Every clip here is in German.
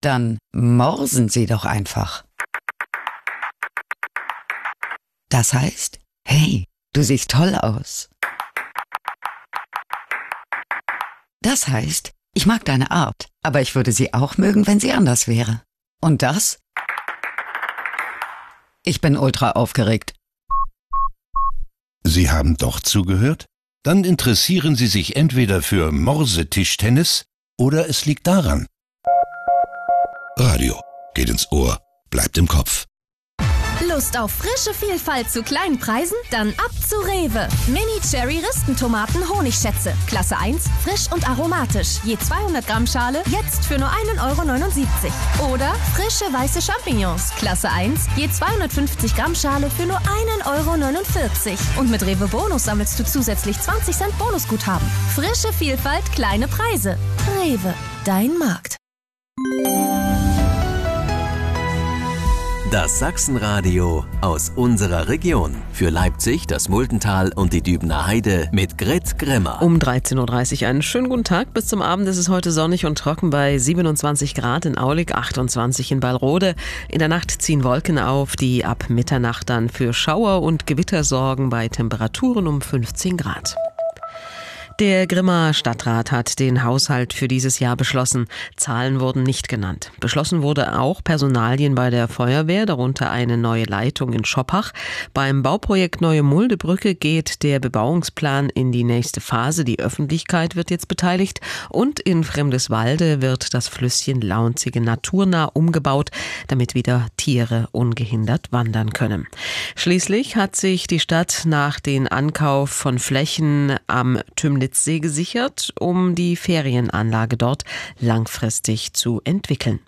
Dann morsen Sie doch einfach. Das heißt, hey, du siehst toll aus. Das heißt, ich mag deine Art, aber ich würde sie auch mögen, wenn sie anders wäre. Und das? Ich bin ultra aufgeregt. Sie haben doch zugehört? Dann interessieren Sie sich entweder für Morsetischtennis oder es liegt daran. Radio geht ins Ohr, bleibt im Kopf. Lust auf frische Vielfalt zu kleinen Preisen? Dann ab zu Rewe. Mini-Cherry-Ristentomaten Honigschätze. Klasse 1, frisch und aromatisch. Je 200 Gramm Schale, jetzt für nur 1,79 €. Oder frische weiße Champignons. Klasse 1, je 250 Gramm Schale für nur 1,49 €. Und mit Rewe Bonus sammelst du zusätzlich 20 Cent Bonusguthaben. Frische Vielfalt, kleine Preise. Rewe, dein Markt. Das Sachsenradio aus unserer Region. Für Leipzig, das Muldental und die Dübener Heide mit Grit Grimmer. Um 13.30 Uhr einen schönen guten Tag. Bis zum Abend ist es heute sonnig und trocken bei 27 Grad in Aulig, 28 in Ballrode. In der Nacht ziehen Wolken auf, die ab Mitternacht dann für Schauer und Gewitter sorgen bei Temperaturen um 15 Grad. Der Grimmer Stadtrat hat den Haushalt für dieses Jahr beschlossen. Zahlen wurden nicht genannt. Beschlossen wurde auch Personalien bei der Feuerwehr, darunter eine neue Leitung in Schoppach. Beim Bauprojekt Neue Muldebrücke geht der Bebauungsplan in die nächste Phase. Die Öffentlichkeit wird jetzt beteiligt. Und in Fremdeswalde wird das Flüsschen Launzige naturnah umgebaut, damit wieder Tiere ungehindert wandern können. Schließlich hat sich die Stadt nach dem Ankauf von Flächen am Tümlitzsee gesichert, um die Ferienanlage dort langfristig zu entwickeln.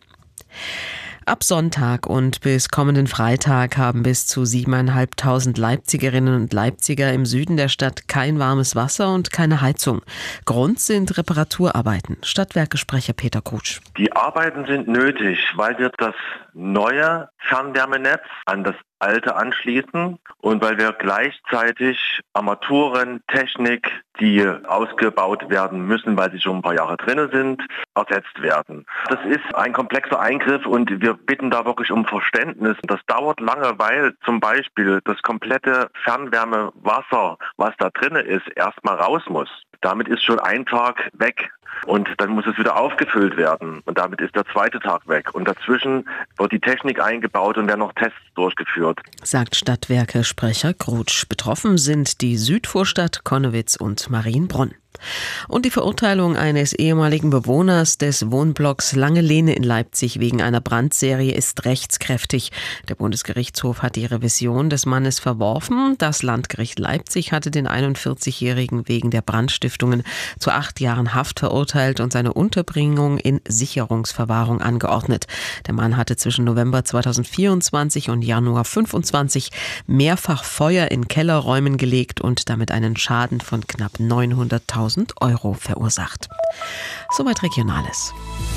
Ab Sonntag und bis kommenden Freitag haben bis zu 7.500 Leipzigerinnen und Leipziger im Süden der Stadt kein warmes Wasser und keine Heizung. Grund sind Reparaturarbeiten. Stadtwerkesprecher Peter Krutsch. Die Arbeiten sind nötig, weil wir das neue Fernwärmenetz an das alte anschließen und weil wir gleichzeitig Armaturen, Technik, die ausgebaut werden müssen, weil sie schon ein paar Jahre drin sind, ersetzt werden. Das ist ein komplexer Eingriff und wir bitten da wirklich um Verständnis. Das dauert lange, weil zum Beispiel das komplette Fernwärmewasser, was da drin ist, erstmal raus muss. Damit ist schon ein Tag weg. Und dann muss es wieder aufgefüllt werden. Und damit ist der zweite Tag weg. Und dazwischen wird die Technik eingebaut und werden noch Tests durchgeführt. Sagt Stadtwerke-Sprecher Krutsch. Betroffen sind die Südvorstadt, Connewitz und Marienbrunn. Und die Verurteilung eines ehemaligen Bewohners des Wohnblocks Langelehne in Leipzig wegen einer Brandserie ist rechtskräftig. Der Bundesgerichtshof hat die Revision des Mannes verworfen. Das Landgericht Leipzig hatte den 41-Jährigen wegen der Brandstiftungen zu 8 Jahren Haft verurteilt und seine Unterbringung in Sicherungsverwahrung angeordnet. Der Mann hatte zwischen November 2024 und Januar 2025 mehrfach Feuer in Kellerräumen gelegt und damit einen Schaden von knapp 900.000 € verursacht. Soweit Regionales.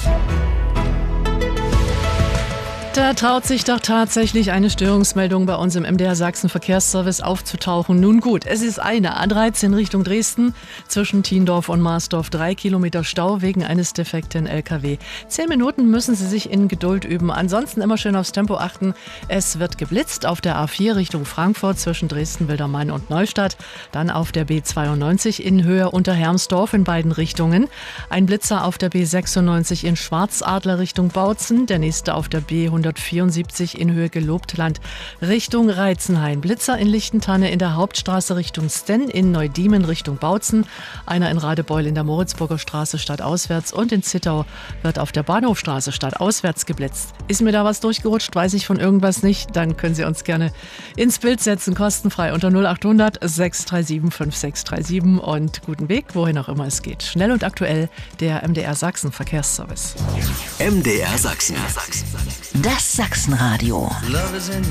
Da traut sich doch tatsächlich eine Störungsmeldung bei uns im MDR Sachsen Verkehrsservice aufzutauchen. Nun gut, es ist eine A13 Richtung Dresden zwischen Thiendorf und Marsdorf. 3 Kilometer Stau wegen eines defekten LKW. 10 Minuten müssen Sie sich in Geduld üben. Ansonsten immer schön aufs Tempo achten. Es wird geblitzt auf der A4 Richtung Frankfurt zwischen Dresden, Wildermann und Neustadt. Dann auf der B92 in Höhe unter Hermsdorf in beiden Richtungen. Ein Blitzer auf der B96 in Schwarzadler Richtung Bautzen. Der nächste auf der B174 in Höhe Gelobtland Richtung Reitzenhain. Blitzer in Lichtentanne in der Hauptstraße Richtung Stenn, in Neudiemen Richtung Bautzen. Einer in Radebeul in der Moritzburger Straße stadtauswärts und in Zittau wird auf der Bahnhofstraße stadtauswärts geblitzt. Ist mir da was durchgerutscht? Weiß ich von irgendwas nicht? Dann können Sie uns gerne ins Bild setzen, kostenfrei unter 0800 637 5637 und guten Weg, wohin auch immer es geht. Schnell und aktuell der MDR Sachsen Verkehrsservice. MDR Sachsen. Das Sachsenradio.